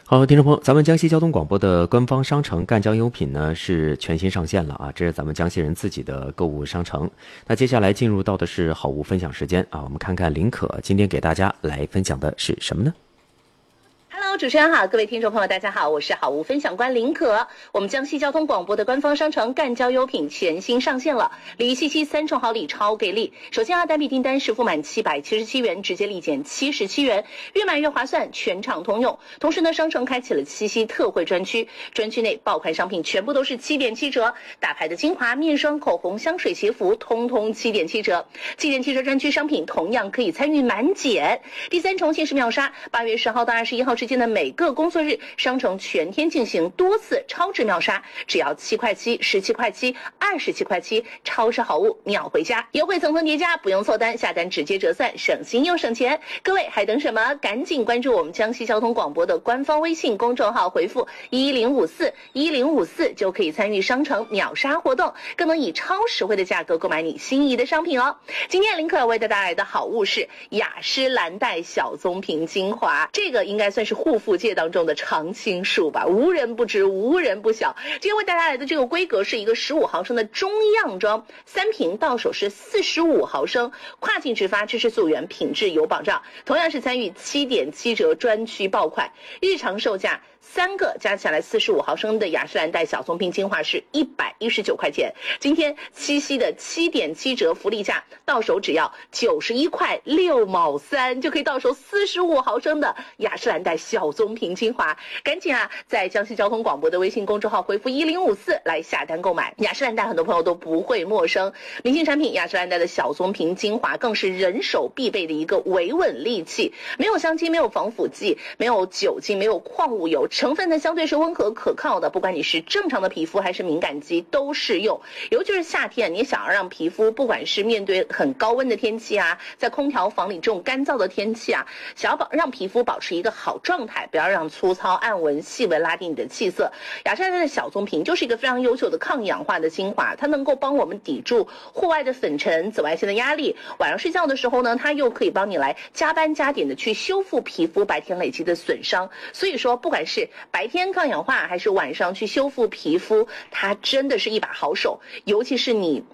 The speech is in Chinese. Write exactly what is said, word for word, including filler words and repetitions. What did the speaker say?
好，听众朋友，咱们江西交通广播的官方商城赣江优品呢是全新上线了啊，这是咱们江西人自己的购物商城。那接下来进入到的是好物分享时间啊，我们看看林可今天给大家来分享的是什么呢？ 主持人好，各位听众朋友大家好，我是好物分享官林可。我们江西交通广播的官方商城赣交优品全新上线了，礼七七三重好礼超给力。首先啊，单笔订单实付满七百七十七元，直接立减七十七元，越买越划算，全场通用。同时呢，商城开启了七夕特惠专区，专区内爆款商品全部都是七点七折，大牌的精华、面霜、口红、香水、鞋服，通通七点七折。七点七折专区商品同样可以参与满减。第三重限时秒杀，八月十号到二十一号之间的每个工作日，商城全天进行多次超值秒杀，只要七块七、十七块七、二十七块七，超市好物秒回家，优惠层层叠加，不用凑单，下单直接折算，省心又省钱。各位还等什么？赶紧关注我们江西交通广播的官方微信公众号，回复一零五四一零五四就可以参与商城秒杀活动，更能以超实惠的价格购买你心仪的商品哦。今天林可为大家带来的好物是雅诗兰黛小棕瓶精华，这个应该算是护肤界当中的常青树吧，无人不知，无人不晓。今天为大家来的这个规格是一个十五毫升的中样装，三瓶到手是四十五毫升，跨境直发，支持溯源，品质有保障。同样是参与七点七折专区爆款，日常售价三个加起来四十五毫升的雅诗兰黛小棕瓶精华是一百一十九块钱，今天七夕的七点七折福利价，到手只要九十一块六毛三，就可以到手四十五毫升的雅诗兰黛小棕瓶精华。赶紧啊，在江西交通广播的微信公众号回复一零五四来下单购买。雅诗兰黛很多朋友都不会陌生，明星产品雅诗兰黛的小棕瓶精华更是人手必备的一个维稳利器，没有香精，没有防腐剂，没有酒精，没有矿物油，成分呢相对是温和可靠的，不管你是正常的皮肤还是敏感肌都适用。尤其是夏天，你想要让皮肤不管是面对很高温的天气啊，在空调房里这种干燥的天气啊，想要保让皮肤保持一个好状态，不要让粗糙暗纹细纹拉低你的气色，雅诗兰黛的小棕瓶就是一个非常优秀的抗氧化的精华，它能够帮我们抵住户外的粉尘、紫外线的压力，晚上睡觉的时候呢，它又可以帮你来加班加点的去修复皮肤白天累积的损伤。所以说不管是白天抗氧化还是晚上去修复皮肤，它真的是一把好手。尤其是你